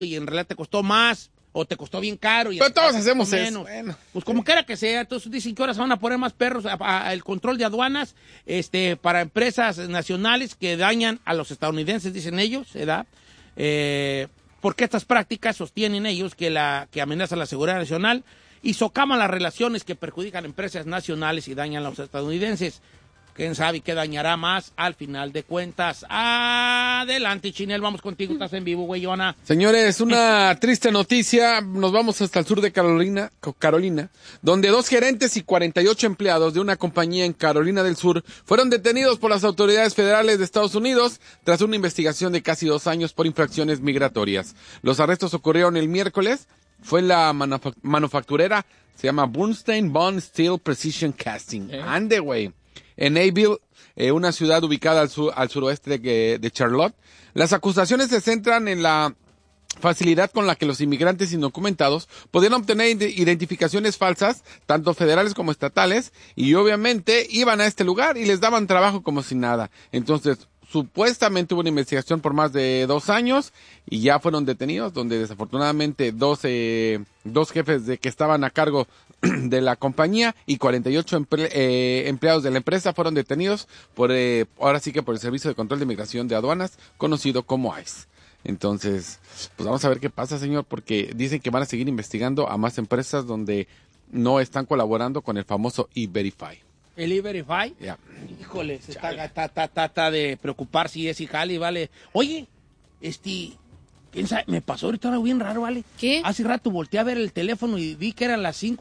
y en realidad te costó más o te costó bien caro. Y pero todos hacemos menos. eso. Bueno. Pues como quiera que sea, entonces dicen que ahora se van a poner más perros el control de aduanas para empresas nacionales que dañan a los estadounidenses, dicen ellos, ¿verdad? Porque estas prácticas sostienen ellos que amenazan la seguridad nacional y socavan las relaciones que perjudican empresas nacionales y dañan a los estadounidenses. ¿Quién sabe qué dañará más al final de cuentas? Adelante, Chinel, vamos contigo, estás en vivo, güeyona. Señores, una triste noticia. Nos vamos hasta el sur de Carolina, donde 2 gerentes y 48 empleados de una compañía en Carolina del Sur fueron detenidos por las autoridades federales de Estados Unidos tras una investigación de casi 2 años por infracciones migratorias. Los arrestos ocurrieron el miércoles. Fue en la manufacturera, se llama Bernstein Bond Steel Precision Casting. Ande, güey. En Abbeville, una ciudad ubicada al suroeste de Charlotte. Las acusaciones se centran en la facilidad con la que los inmigrantes indocumentados podían obtener identificaciones falsas, tanto federales como estatales, y obviamente iban a este lugar y les daban trabajo como si nada. Entonces, supuestamente hubo una investigación por más de 2 años y ya fueron detenidos, donde desafortunadamente dos jefes que estaban a cargo de la compañía y 48 empleados de la empresa fueron detenidos ahora sí que por el Servicio de Control de Inmigración de Aduanas, conocido como ICE. Entonces, pues vamos a ver qué pasa, señor, porque dicen que van a seguir investigando a más empresas donde no están colaborando con el famoso E-Verify. ¿El E-Verify? Yeah. Híjole, está de preocupar si es y jale, vale. Oye, ¿quién sabe? Me pasó ahorita algo bien raro, ¿vale? ¿Qué? Hace rato volteé a ver el teléfono y vi que eran las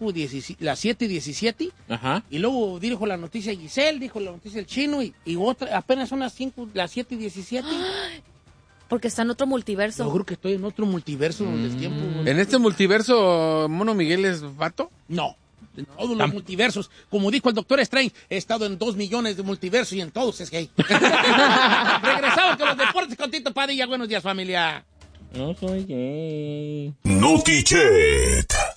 7:17. Ajá. Y luego dijo la noticia Giselle, dijo la noticia el chino y otra, apenas son las 7:17. Porque está en otro multiverso. Yo creo que estoy en otro multiverso donde el tiempo... ¿En este multiverso Mono Miguel es vato? No. En todos los multiversos. Como dijo el Doctor Strange, he estado en 2 millones de multiversos y en todos es gay. Regresamos con los deportes con Tito Padilla. Buenos días, familia. No soy gay. Notichet.